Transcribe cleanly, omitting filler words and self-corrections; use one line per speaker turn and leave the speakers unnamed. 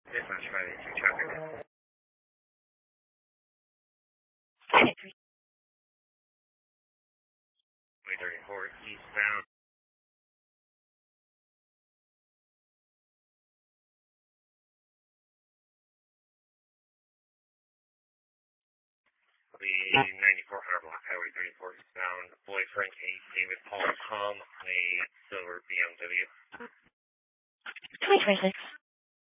Dispatch 582 traffic. Way 34 eastbound. The 9400 block, Highway 34 eastbound. Boyfriend 8, David Paul Tom, a silver BMW.
2026.